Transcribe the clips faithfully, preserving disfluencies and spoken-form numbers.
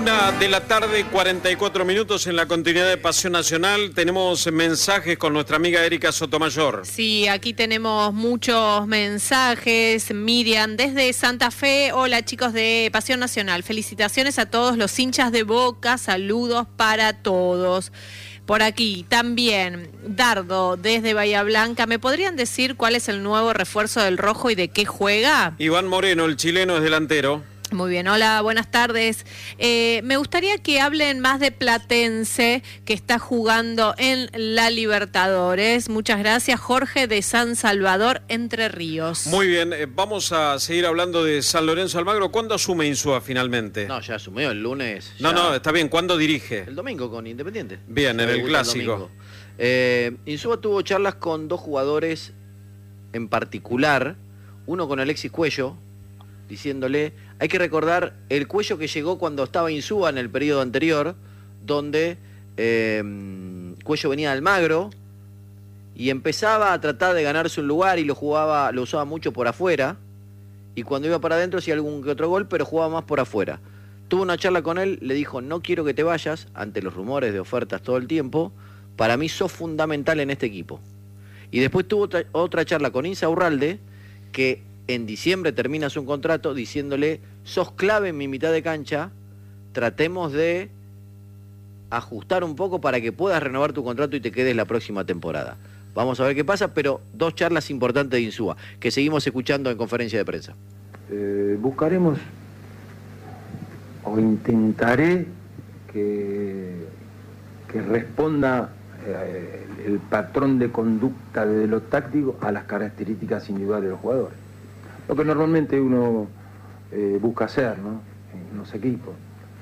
Una de la tarde, cuarenta y cuatro minutos en la continuidad de Pasión Nacional. Tenemos mensajes con nuestra amiga Erika Sotomayor. Sí, aquí tenemos muchos mensajes. Miriam, desde Santa Fe. Hola, chicos de Pasión Nacional. Felicitaciones a todos los hinchas de Boca. Saludos para todos. Por aquí también, Dardo, desde Bahía Blanca. ¿Me podrían decir cuál es el nuevo refuerzo del Rojo y de qué juega? Iván Moreno, el chileno, es delantero. Muy bien, hola, buenas tardes. Eh, me gustaría que hablen más de Platense, que está jugando en la Libertadores. Muchas gracias, Jorge de San Salvador, Entre Ríos. Muy bien, eh, vamos a seguir hablando de San Lorenzo Almagro. ¿Cuándo asume Insúa finalmente? No, ya asumió el lunes. No, ya... no, está bien. ¿Cuándo dirige? El domingo con Independiente. Bien, en el clásico. El eh, Insúa tuvo charlas con dos jugadores en particular, uno con Alexis Cuello, diciéndole, hay que recordar el Cuello que llegó cuando estaba Insúa en el periodo anterior, donde eh, Cuello venía de Almagro y empezaba a tratar de ganarse un lugar y lo jugaba, lo usaba mucho por afuera, y cuando iba para adentro hacía algún que otro gol, pero jugaba más por afuera. Tuvo una charla con él, le dijo, no quiero que te vayas, ante los rumores de ofertas todo el tiempo, para mí sos fundamental en este equipo. Y después tuvo otra, otra charla con Insaurralde, que en diciembre termina su contrato diciéndole, sos clave en mi mitad de cancha, tratemos de ajustar un poco para que puedas renovar tu contrato y te quedes la próxima temporada. Vamos a ver qué pasa, pero dos charlas importantes de Insúa, que seguimos escuchando en conferencia de prensa. Eh, buscaremos, o intentaré que, que responda eh, el patrón de conducta de lo táctico a las características individuales de los jugadores. Lo que normalmente uno eh, busca hacer, ¿no?, en los equipos.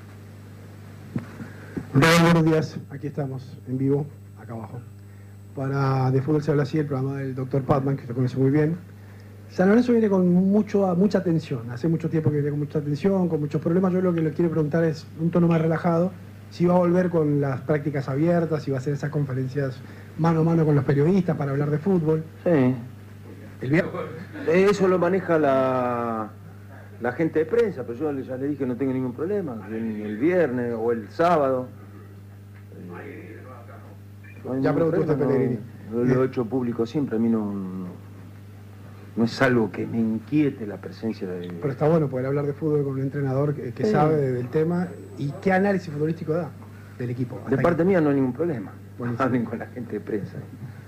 Buenos días, aquí estamos, en vivo, acá abajo. Para De Fútbol se habla así, el programa del doctor Patman, que usted conoce muy bien. San Lorenzo viene con mucho, mucha tensión, hace mucho tiempo que viene con mucha tensión, con muchos problemas. Yo lo que le quiero preguntar es un tono más relajado, si va a volver con las prácticas abiertas, si va a hacer esas conferencias mano a mano con los periodistas para hablar de fútbol. Sí. El viernes. Eso lo maneja la, la gente de prensa, pero yo ya le dije que no tengo ningún problema, el viernes o el sábado. No ya preguntó usted, Pellegrini. No, lo he hecho público siempre, a mí no, no, no es algo que me inquiete la presencia de... Pero está bueno poder hablar de fútbol con un entrenador que, que sí. sabe del tema y qué análisis futbolístico da del equipo. De parte mía no hay ningún problema, buenísimo. Hablen con la gente de prensa.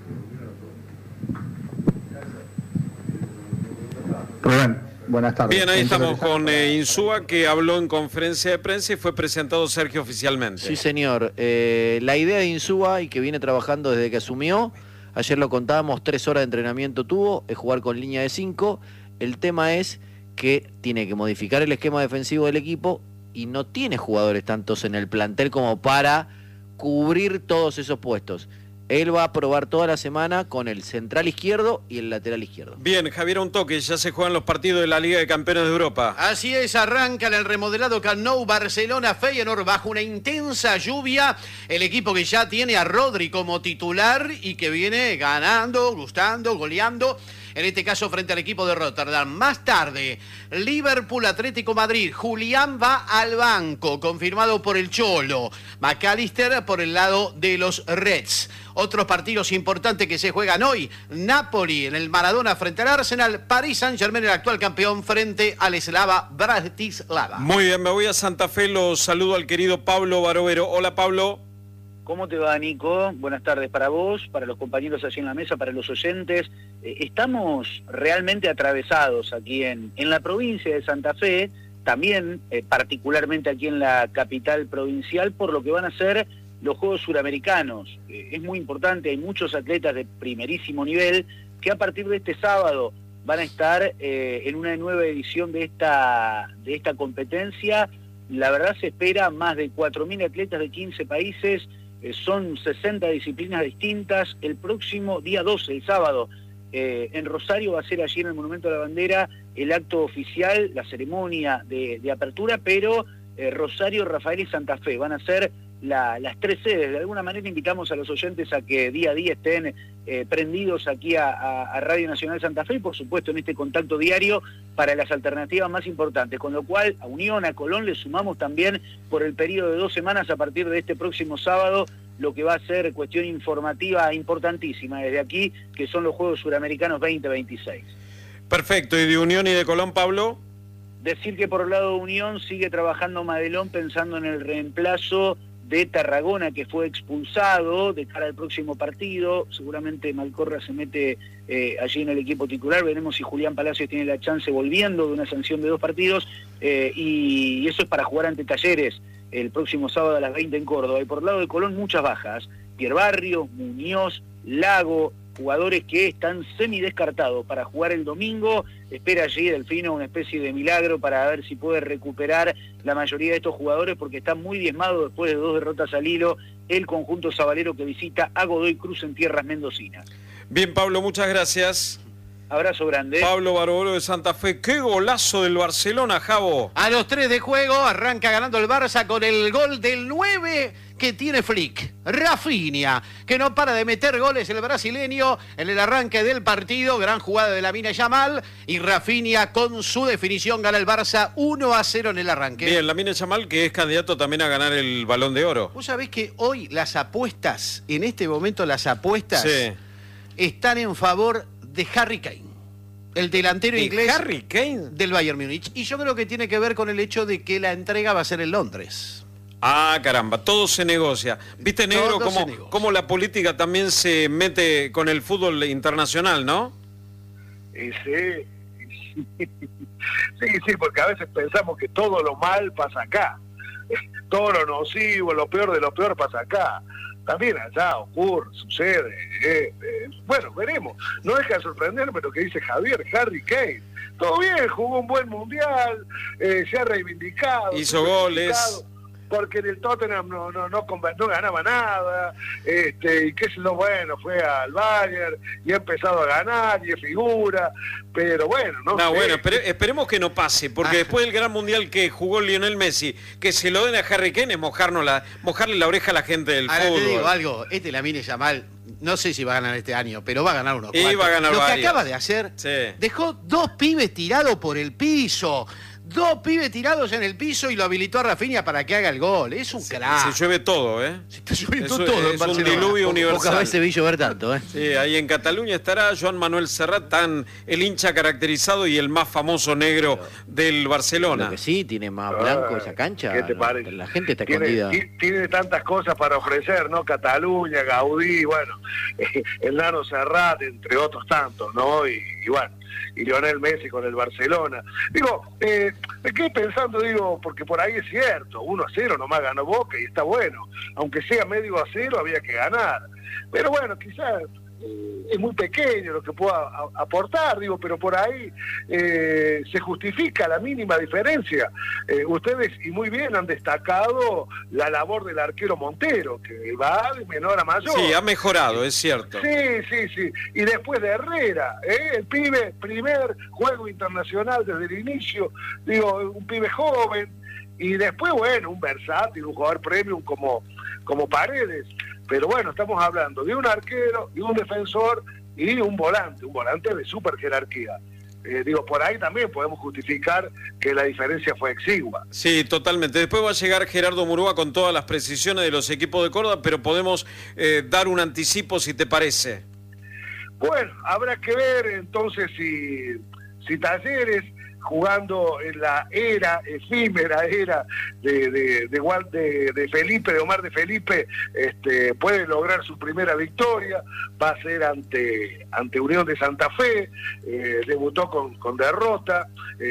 Rubén, buenas tardes. Bien, ahí estamos con eh, Insúa, que habló en conferencia de prensa y fue presentado Sergio oficialmente. Sí, señor. Eh, la idea de Insúa, y que viene trabajando desde que asumió, ayer lo contábamos, tres horas de entrenamiento tuvo, es jugar con línea de cinco. El tema es que tiene que modificar el esquema defensivo del equipo y no tiene jugadores tantos en el plantel como para cubrir todos esos puestos. Él va a probar toda la semana con el central izquierdo y el lateral izquierdo. Bien, Javier, un toque, ya se juegan los partidos de la Liga de Campeones de Europa. Así es, arranca en el remodelado Camp Nou, Barcelona, Feyenoord, bajo una intensa lluvia. El equipo que ya tiene a Rodri como titular y que viene ganando, gustando, goleando. En este caso frente al equipo de Rotterdam. Más tarde, Liverpool, Atlético Madrid. Julián va al banco, confirmado por el Cholo. McAllister por el lado de los Reds. Otros partidos importantes que se juegan hoy. Napoli en el Maradona frente al Arsenal. Paris Saint-Germain, el actual campeón, frente al Slava Bratislava. Muy bien, me voy a Santa Fe. Los saludo al querido Pablo Barovero. Hola, Pablo. ¿Cómo te va, Nico? Buenas tardes para vos, para los compañeros allí en la mesa, para los oyentes. Eh, estamos realmente atravesados aquí en, en la provincia de Santa Fe, también eh, particularmente aquí en la capital provincial, por lo que van a ser los Juegos Suramericanos. Eh, es muy importante, hay muchos atletas de primerísimo nivel que a partir de este sábado van a estar eh, en una nueva edición de esta, de esta competencia. La verdad se espera más de cuatro mil atletas de quince países. Eh, son sesenta disciplinas distintas. El próximo día doce, el sábado, eh, en Rosario va a ser allí en el Monumento a la Bandera el acto oficial, la ceremonia de, de apertura, pero eh, Rosario, Rafael y Santa Fe van a ser la, las tres sedes. De alguna manera invitamos a los oyentes a que día a día estén eh, prendidos aquí a, a, a Radio Nacional Santa Fe y por supuesto en este contacto diario para las alternativas más importantes, con lo cual a Unión, a Colón le sumamos también por el periodo de dos semanas a partir de este próximo sábado lo que va a ser cuestión informativa importantísima desde aquí, que son los Juegos Suramericanos veinte veintiséis. Perfecto, ¿y de Unión y de Colón, Pablo? Decir que por el lado de Unión sigue trabajando Madelón pensando en el reemplazo de Tarragona, que fue expulsado de cara al próximo partido. Seguramente Malcorra se mete eh, allí en el equipo titular. Veremos si Julián Palacios tiene la chance volviendo de una sanción de dos partidos. Eh, y eso es para jugar ante Talleres el próximo sábado a las veinte en Córdoba. Y por el lado de Colón, muchas bajas. Pierre Barrio, Muñoz, Lago, jugadores que están semidescartados para jugar el domingo. Espera allí Delfino una especie de milagro para ver si puede recuperar la mayoría de estos jugadores, porque está muy diezmado después de dos derrotas al hilo el conjunto sabalero que visita a Godoy Cruz en tierras mendocinas. Bien, Pablo, muchas gracias. Abrazo grande. Pablo Barbolo de Santa Fe. ¡Qué golazo del Barcelona, Javo! A los tres de juego arranca ganando el Barça con el gol del nueve que tiene Flick. Rafinha, que no para de meter goles el brasileño en el arranque del partido. Gran jugada de Lamine Yamal. Y Rafinha con su definición gana el Barça uno a cero en el arranque. Bien, Lamine Yamal, que es candidato también a ganar el Balón de Oro. Vos sabés que hoy las apuestas, en este momento las apuestas, sí, están en favor de Harry Kane, el delantero ¿De inglés Harry Kane? del Bayern Múnich. Y yo creo que tiene que ver con el hecho de que la entrega va a ser en Londres. Ah, caramba, todo se negocia. ¿Viste, negro, Todo cómo, se negocia. cómo la política también se mete con el fútbol internacional, no? Y sí, sí, sí, porque a veces pensamos que todo lo mal pasa acá. Todo lo nocivo, lo peor de lo peor pasa acá. También allá ocurre, sucede. Eh, eh, bueno, veremos. No deja de sorprenderme lo que dice Javier, Harry Kane. Todo bien, jugó un buen mundial, eh, se ha reivindicado. Hizo se ha goles. reivindicado, porque en el Tottenham no, no, no, no ganaba nada, este, y qué sé yo, bueno, fue al Bayern y ha empezado a ganar y es figura, pero bueno, no, No, sé. bueno, espere- esperemos que no pase, porque Ah. después del gran mundial que jugó Lionel Messi, que se lo den a Harry Kane es mojarnos la, mojarle la oreja a la gente del Ahora fútbol. te digo algo, este Lamine Yamal, no sé si va a ganar este año, pero va a ganar unos Y cuantos. va a ganar Lo que varios. acaba de hacer, Sí. dejó dos pibes tirados por el piso. Dos pibes tirados en el piso y lo habilitó a Rafinha para que haga el gol. Es un crack. Se llueve todo, ¿eh? Se está lloviendo Eso todo en es un Barcelona. diluvio Po- universal. Pocas veces vi llover tanto, ¿eh? Sí, ahí en Cataluña estará Joan Manuel Serrat, tan el hincha caracterizado y el más famoso negro del Lo Barcelona. que sí, tiene más blanco esa cancha. ¿Qué te no, parece? la gente está tiene, escondida. ti- Tiene tantas cosas para ofrecer, ¿no? Cataluña, Gaudí, bueno, el Nano Serrat, entre otros tantos, ¿no? Y, y bueno, y Lionel Messi con el Barcelona. Digo, eh, me quedé pensando, digo, porque por ahí es cierto, uno a cero nomás ganó Boca y está bueno. Aunque sea medio a cero, había que ganar. Pero bueno, quizás eh, es muy pequeño lo que pueda a- aportar, digo, pero por ahí eh, se justifica la mínima diferencia. Eh, ustedes, y muy bien, han destacado la labor del arquero Montero, que va de menor a mayor. Sí, ha mejorado, es cierto. Sí, sí, sí. Y después de Herrera, ¿eh? El pibe, primer juego internacional desde el inicio, digo, un pibe joven. Y después, bueno, un versátil, un jugador premium como, como Paredes. Pero bueno, estamos hablando de un arquero, de un defensor y un volante, un volante de super jerarquía. Eh, digo, por ahí también podemos justificar que la diferencia fue exigua. Sí, totalmente. Después va a llegar Gerardo Murúa con todas las precisiones de los equipos de Córdoba, pero podemos eh, dar un anticipo si te parece. Bueno, habrá que ver entonces si, si Talleres, jugando en la era, efímera era de, de, de, Wal- de- de Felipe, de Omar de Felipe, este, puede lograr su primera victoria. Va a ser ante, ante Unión de Santa Fe, eh, debutó con, con derrota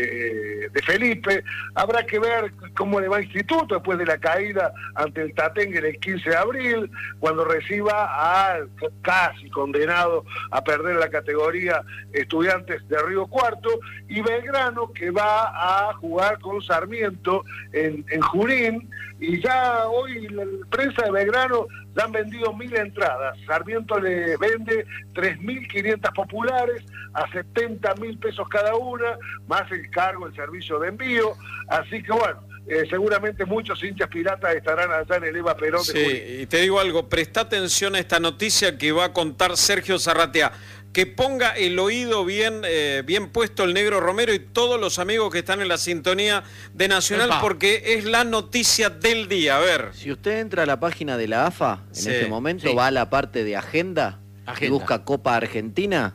eh, de Felipe. Habrá que ver cómo le va a Instituto después de la caída ante el Tatengue el quince de abril, cuando reciba al casi condenado a perder la categoría Estudiantes de Río Cuarto, y Belgrano, que va a jugar con Sarmiento en, en Junín. Y ya hoy la prensa de Belgrano ya han vendido mil entradas. Sarmiento le vende tres mil quinientas populares a setenta mil pesos cada una, más el cargo, el servicio de envío. Así que bueno, eh, seguramente muchos hinchas piratas estarán allá en el Eva Perón de Sí, Junín. y te digo algo, presta atención a esta noticia que va a contar Sergio Zarratea. Que ponga el oído bien, eh, bien puesto el Negro Romero y todos los amigos que están en la sintonía de Nacional, Epa. porque es la noticia del día. A ver. Si usted entra a la página de la A F A, en Sí, este momento sí. va a la parte de agenda, y Agenda. busca Copa Argentina,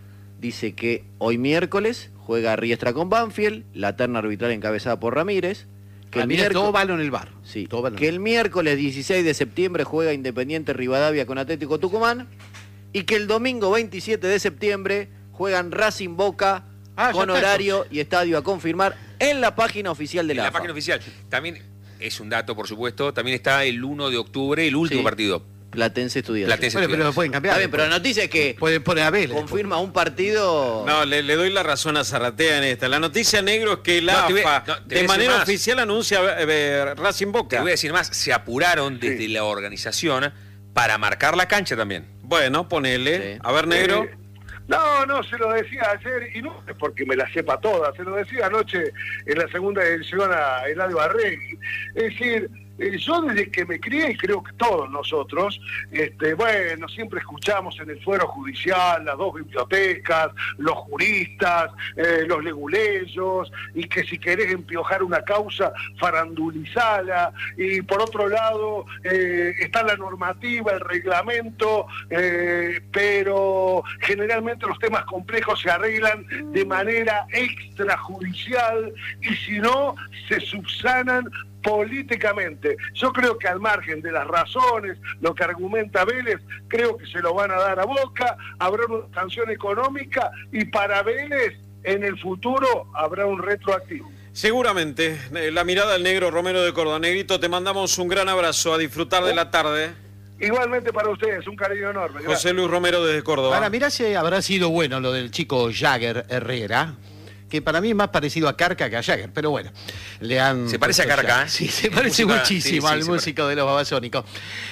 dice que hoy miércoles juega Riestra con Banfield, la terna arbitral encabezada por Ramírez, que el, Ramírez, todo miércoles, balón en el bar. sí, Todo balón. que el miércoles dieciséis de septiembre juega Independiente Rivadavia con Atlético Tucumán, y que el domingo veintisiete de septiembre juegan Racing Boca Ah, ya con está horario y estadio a confirmar en la página oficial de En la, la A F A. página oficial. También es un dato, por supuesto, también está el uno de octubre, el último Sí. partido. Platense Estudiantes. Platense. Bueno, pero lo pueden cambiar. Está bien, pero la noticia es que Pueden poner a Vélez. confirma un partido. No, le, le doy la razón a Zarratea en esta. La noticia, Negro, es que la No, te voy a- A F A no, te voy a de decir manera más. oficial anuncia eh, Racing Boca. Te voy a decir más, se apuraron desde la organización para marcar la cancha también. Bueno, ponele. Sí. A ver, Negro. Eh, no, no, se lo decía ayer, y no es porque me la sepa toda, se lo decía anoche en la segunda edición a Eladio Arregui. Es decir, eh, yo desde que me crié, y creo que todos nosotros, este, bueno, siempre escuchamos en el fuero judicial las dos bibliotecas, los juristas, eh, los leguleyos, y que si querés empiojar una causa, farandulizala, y por otro lado eh, está la normativa, el reglamento, eh, pero generalmente los temas complejos se arreglan de manera extrajudicial, y si no, se subsanan políticamente. Yo creo que al margen de las razones, lo que argumenta Vélez, creo que se lo van a dar a Boca, habrá una sanción económica, y para Vélez en el futuro habrá un retroactivo. Seguramente. Eh, La mirada del Negro Romero de Córdoba. Negrito, te mandamos un gran abrazo. A disfrutar de la tarde. Igualmente para ustedes, un cariño enorme. Gracias. José Luis Romero desde Córdoba. Ahora, mirá si habrá sido bueno lo del chico Jagger Herrera, que para mí es más parecido a Carca que a Jagger, pero bueno, le han... Se parece a puesto Carca, ya- ¿eh? Sí, se En parece música, muchísimo sí, sí, al se músico de los Babasónicos.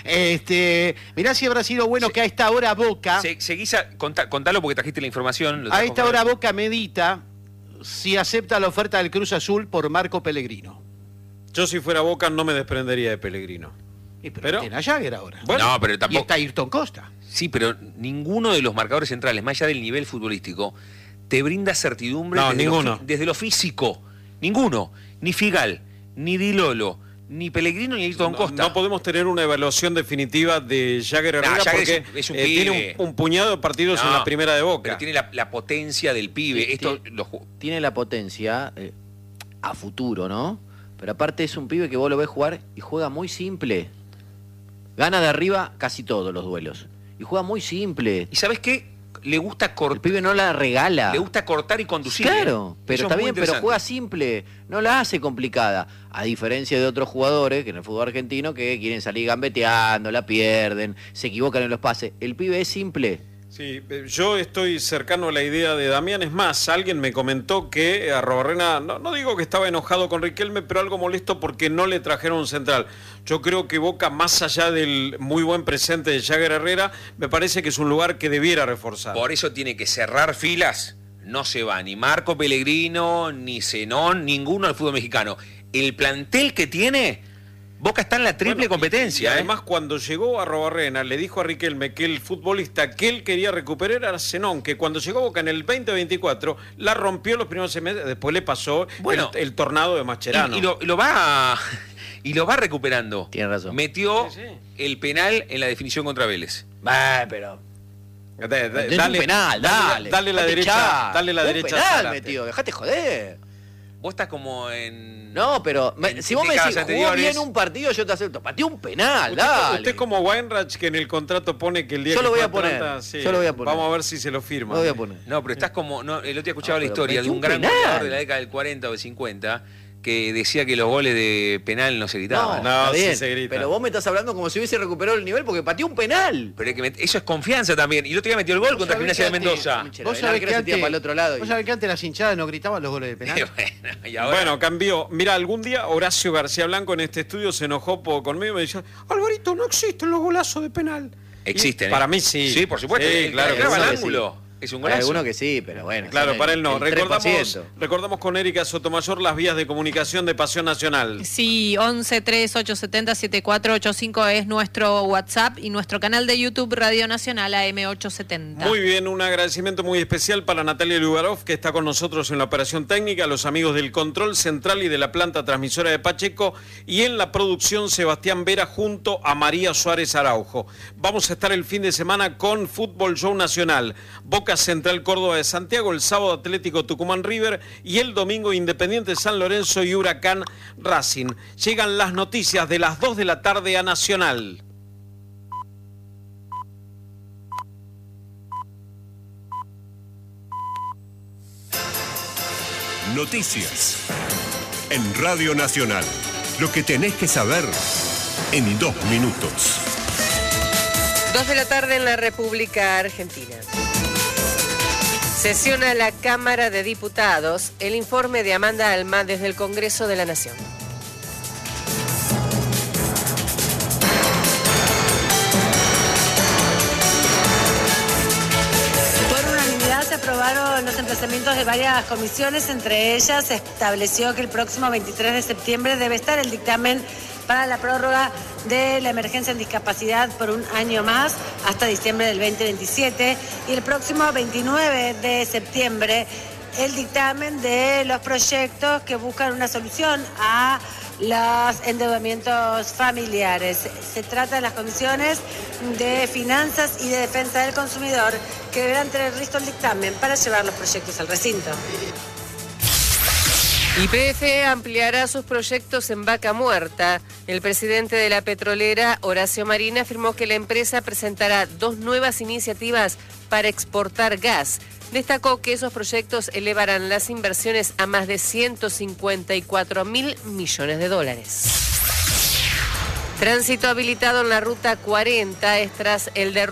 Este, mirá si habrá sido bueno que a esta hora Boca, Se, seguís a, contá- contalo porque trajiste la información. lo a trajo esta Javier. hora Boca medita si acepta la oferta del Cruz Azul por Marco Pellegrino. Yo si fuera Boca no me desprendería de Pellegrino. Y pero, Pero- tiene a Jagger ahora. Bueno, no, pero Y tampoco. está Ayrton Costa. Sí, pero ninguno de los marcadores centrales, más allá del nivel futbolístico, te brinda certidumbre No, desde, ninguno. Lo, fi- desde lo físico. Ninguno. Ni Figal, ni Di Lolo, ni Pellegrino, ni Ayrton No, Costa. no podemos tener una evaluación definitiva de Jagger Herrera Jagger porque es un- es un eh, tiene pibe. un, un puñado de partidos No, en la primera de Boca. Pero tiene la, la potencia del pibe. Sí, Esto sí. lo ju- Tiene la potencia eh, a futuro, ¿no? Pero aparte es un pibe que vos lo ves jugar y juega muy simple. Gana de arriba casi todos los duelos. Y juega muy simple. ¿Y sabes qué? Le gusta El cortar. pibe no la regala. Le gusta cortar y conducir. Claro, ¿eh? pero Eso está es muy bien, pero interesante. juega simple, no la hace complicada. A diferencia de otros jugadores que en el fútbol argentino que quieren salir gambeteando, la pierden, se equivocan en los pases. El pibe es simple. Sí, eh, yo estoy cercano a la idea de Damián. Es más, alguien me comentó que a Arrobarrena, no, no digo que estaba enojado con Riquelme, pero algo molesto porque no le trajeron un central. Yo creo que Boca, más allá del muy buen presente de Jagger Herrera, me parece que es un lugar que debiera reforzar. Por eso tiene que cerrar filas. No se va ni Marco Pellegrino, ni Zenón, ninguno al fútbol mexicano. El plantel que tiene, Boca está en la triple Bueno, y- competencia. y ¿eh? además, cuando llegó a Arrobarrena, le dijo a Riquelme que el futbolista que él quería recuperar era Zenón, que cuando llegó a Boca en el veinte veinticuatro, la rompió los primeros seis meses, después le pasó Bueno, el, el tornado de Mascherano. Y, y lo, y lo va y lo va recuperando. Tiene razón. Metió Sí, sí. el penal en la definición contra Vélez. Bah, pero. Da- da- Tenés dale, un penal, dale. Dale la Dejate derecha, hinchar. dale la Un derecha. a penal Zárate. metido, dejate joder. Vos estás como en... No, pero me- En si vos me décadas decís, jugó anteriores- bien un partido, yo te acepto. Pateó un penal, Usted, dale. usted como Weinreich, que en el contrato pone que el día Yo que lo voy fue a poner, Atlanta, sí, yo lo voy a poner. Vamos a ver si se lo firma. Lo voy a poner. No, pero estás como... No, el otro día escuchaba No, la pero historia de metió un un gran penal. goleador de la década del cuarenta o del cincuenta que decía que los goles de penal no se No, gritaban. No, está sí bien, se grita. pero vos me estás hablando como si hubiese recuperado el nivel porque pateó un penal. Pero es que met- eso es confianza también. Y el otro día metió el gol contra sabés Gimnasia de que antes- Mendoza. Michel, Vos el sabés arquero que se tira antes, para el otro lado y- vos sabés que antes las hinchadas no gritaban los goles de penal. Bueno, y ahora... Bueno, cambió. Mira, algún día Horacio García Blanco en este estudio se enojó po- conmigo y me dijo, Alvarito, no existen los golazos de penal. Existen, Y ¿eh? para mí sí. Sí, por supuesto. Sí, El- claro el que clava sí. al ángulo. Es un Hay golazo. algunos que sí, pero bueno. Claro, son para el- él no. el tres por Recordamos, ciento. recordamos con Erika Sotomayor las vías de comunicación de Pasión Nacional. Sí, once tres ocho siete cero siete cuatro ocho cinco es nuestro WhatsApp y nuestro canal de YouTube Radio Nacional A M ochocientos setenta. Muy bien, un agradecimiento muy especial para Natalia Lugarov, que está con nosotros en la operación técnica, los amigos del control central y de la planta transmisora de Pacheco, y en la producción Sebastián Vera junto a María Suárez Araujo. Vamos a estar el fin de semana con Fútbol Show Nacional, Boca Central Córdoba de Santiago, el sábado Atlético Tucumán River y el domingo Independiente San Lorenzo y Huracán Racing. Llegan las noticias de las dos de la tarde a Nacional. Noticias en Radio Nacional. Lo que tenés que saber en dos minutos. Dos de la tarde en la República Argentina. Sesiona la Cámara de Diputados el informe de Amanda Alma desde el Congreso de la Nación. Por unanimidad se aprobaron los emplazamientos de varias comisiones, entre ellas se estableció que el próximo veintitrés de septiembre debe estar el dictamen para la prórroga de la emergencia en discapacidad por un año más, hasta diciembre del veinte veintisiete, y el próximo veintinueve de septiembre el dictamen de los proyectos que buscan una solución a los endeudamientos familiares. Se trata de las comisiones de Finanzas y de Defensa del Consumidor, que deberán tener listo el dictamen para llevar los proyectos al recinto. Y P F ampliará sus proyectos en Vaca Muerta. El presidente de la petrolera, Horacio Marín, afirmó que la empresa presentará dos nuevas iniciativas para exportar gas. Destacó que esos proyectos elevarán las inversiones a más de ciento cincuenta y cuatro mil millones de dólares. Tránsito habilitado en la ruta cuarenta es tras el derrumbe